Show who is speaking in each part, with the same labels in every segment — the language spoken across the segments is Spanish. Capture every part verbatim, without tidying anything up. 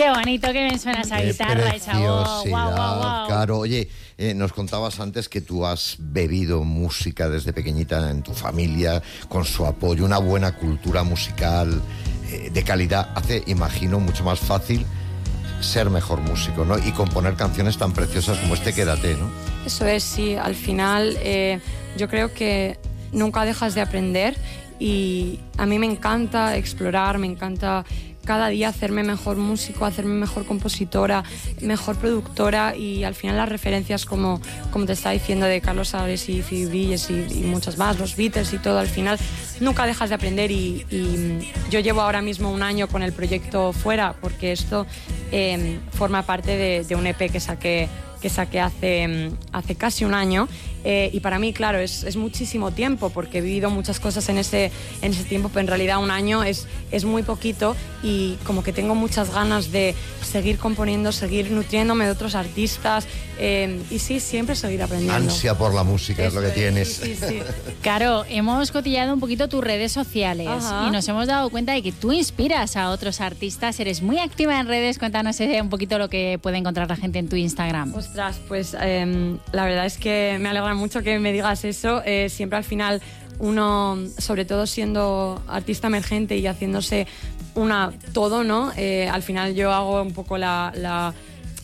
Speaker 1: Qué bonito que me suena esa
Speaker 2: Qué
Speaker 1: guitarra, esa voz. Wow, wow, wow.
Speaker 2: Claro, oye, eh, nos contabas antes que tú has bebido música desde pequeñita en tu familia, con su apoyo, una buena cultura musical eh, de calidad. Hace, imagino, mucho más fácil ser mejor músico, ¿no? Y componer canciones tan preciosas como este Quédate, ¿no?
Speaker 3: Eso es, sí. Al final, eh, yo creo que nunca dejas de aprender y a mí me encanta explorar, me encanta cada día hacerme mejor músico, hacerme mejor compositora, mejor productora, y al final las referencias como, como te estaba diciendo de Carlos Ares y Phoebe Bridgers y, y muchas más, los Beatles y todo, al final nunca dejas de aprender y, y yo llevo ahora mismo un año con el proyecto fuera porque esto eh, forma parte de, de un E P que saqué que saqué hace, hace casi un año eh, y para mí, claro, es, es muchísimo tiempo porque he vivido muchas cosas en ese, en ese tiempo, pero en realidad un año es, es muy poquito y como que tengo muchas ganas de seguir componiendo, seguir nutriéndome de otros artistas eh, y sí, siempre seguir aprendiendo.
Speaker 2: Ansia por la música es lo que tienes.
Speaker 3: Sí, sí, sí.
Speaker 1: Claro, hemos cotillado un poquito tus redes sociales. Ajá. Y nos hemos dado cuenta de que tú inspiras a otros artistas, eres muy activa en redes. Cuéntanos un poquito lo que puede encontrar la gente en tu Instagram.
Speaker 3: Ostras, pues eh, la verdad es que me alegra mucho que me digas eso. Eh, siempre al final uno, sobre todo siendo artista emergente y haciéndose una todo, ¿no? Eh, al final yo hago un poco la... la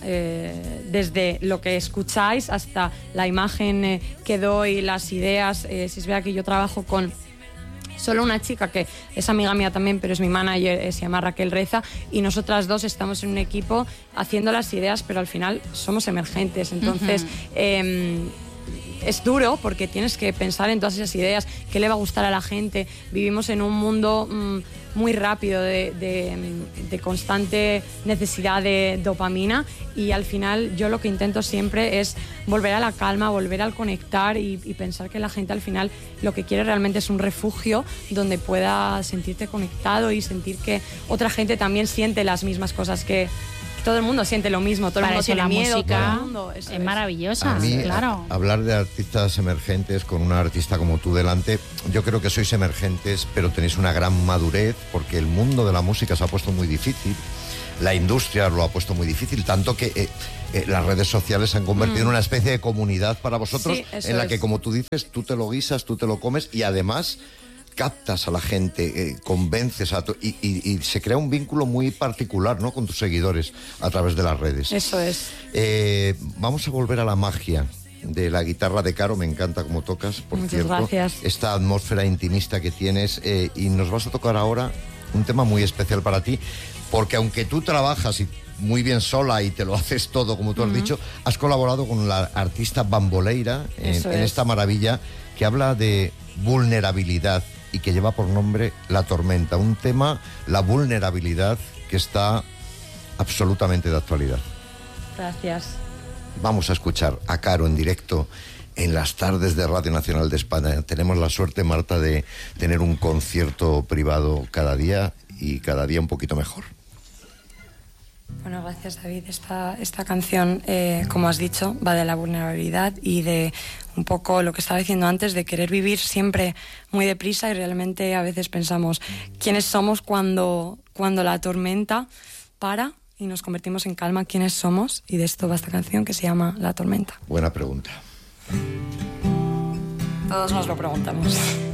Speaker 3: Eh, desde lo que escucháis hasta la imagen eh, que doy, las ideas. Eh, si es verdad que yo trabajo con solo una chica que es amiga mía también, pero es mi manager, eh, se llama Raquel Reza, y nosotras dos estamos en un equipo haciendo las ideas, pero al final somos emergentes. Entonces, uh-huh. eh, es duro porque tienes que pensar en todas esas ideas, qué le va a gustar a la gente. Vivimos en un mundo mmm, muy rápido de, de, de constante necesidad de dopamina y al final yo lo que intento siempre es volver a la calma, volver al conectar y, y pensar que la gente al final lo que quiere realmente es un refugio donde pueda sentirte conectado y sentir que otra gente también siente las mismas cosas que todo el mundo siente lo mismo, todo el mundo tiene miedo,
Speaker 1: música
Speaker 3: todo el mundo,
Speaker 1: es,
Speaker 3: es
Speaker 1: maravillosa,
Speaker 2: a mí,
Speaker 1: claro.
Speaker 2: A, hablar de artistas emergentes con una artista como tú delante, yo creo que sois emergentes, pero tenéis una gran madurez, porque el mundo de la música se ha puesto muy difícil, la industria lo ha puesto muy difícil, tanto que eh, eh, las redes sociales se han convertido mm. en una especie de comunidad para vosotros,
Speaker 3: sí,
Speaker 2: en la
Speaker 3: es.
Speaker 2: que, como tú dices, tú te lo guisas, tú te lo comes y además captas a la gente, eh, convences a tu, y, y, y se crea un vínculo muy particular, ¿no?, con tus seguidores a través de las redes.
Speaker 3: Eso es.
Speaker 2: Eh, vamos a volver a la magia de la guitarra de Caro, me encanta cómo tocas, por
Speaker 3: Muchas
Speaker 2: cierto.
Speaker 3: Gracias.
Speaker 2: Esta atmósfera intimista que tienes eh, y nos vas a tocar ahora un tema muy especial para ti, porque aunque tú trabajas y muy bien sola y te lo haces todo, como tú uh-huh. has dicho, has colaborado con la artista Bamboleira en, en esta maravilla que habla de vulnerabilidad y que lleva por nombre La Tormenta, un tema, la vulnerabilidad, que está absolutamente de actualidad.
Speaker 3: Gracias.
Speaker 2: Vamos a escuchar a Caro en directo en las tardes de Radio Nacional de España. Tenemos la suerte, Marta, de tener un concierto privado cada día y cada día un poquito mejor.
Speaker 3: Bueno, gracias, David. Esta, esta canción, eh, como has dicho, va de la vulnerabilidad y de un poco lo que estaba diciendo antes, de querer vivir siempre muy deprisa y realmente a veces pensamos quiénes somos cuando, cuando la tormenta para y nos convertimos en calma, quiénes somos, y de esto va esta canción que se llama La Tormenta.
Speaker 2: Buena pregunta.
Speaker 3: Todos nos lo preguntamos.